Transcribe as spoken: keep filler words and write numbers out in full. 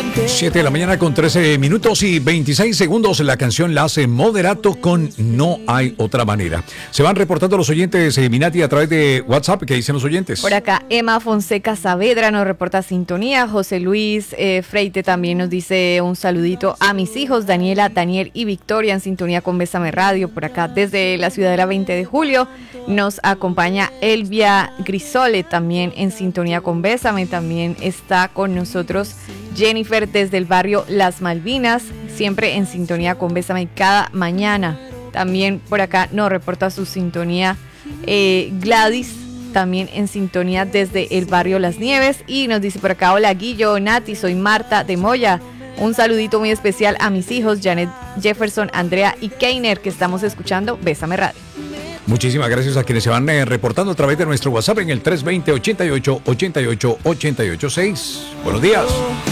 siete de la mañana con trece minutos y veintiséis segundos. La canción la hace Moderato con No Hay Otra Manera. Se van reportando los oyentes, eh, Minati, a través de WhatsApp. ¿Qué dicen los oyentes? Por acá, Emma Fonseca Saavedra nos reporta sintonía. José Luis eh, Freite también nos dice un saludito a mis hijos, Daniela, Daniel y Victoria, en sintonía con Bésame Radio. Por acá, desde la Ciudadela veinte de julio, nos acompaña Elvia Grisole, también en sintonía con Bésame. También está con nosotros Jennifer desde el barrio Las Malvinas, siempre en sintonía con Bésame cada mañana. También por acá nos reporta su sintonía eh, Gladys, también en sintonía desde el barrio Las Nieves. Y nos dice por acá: hola Guillo, Nati, soy Marta de Moya. Un saludito muy especial a mis hijos Janet, Jefferson, Andrea y Keiner, que estamos escuchando Bésame Radio. Muchísimas gracias a quienes se van eh, reportando a través de nuestro WhatsApp en el tres veinte, ochenta y ocho, ochenta y ocho, ochenta y ocho seis. Buenos días.